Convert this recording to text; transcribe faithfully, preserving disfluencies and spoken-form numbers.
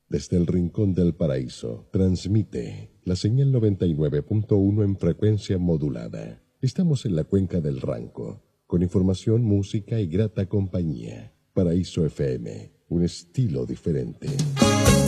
Desde el rincón del paraíso, transmite la señal noventa y nueve punto uno en frecuencia modulada. Estamos en la cuenca del Ranco, con información, música y grata compañía. Paraíso F M, un estilo diferente.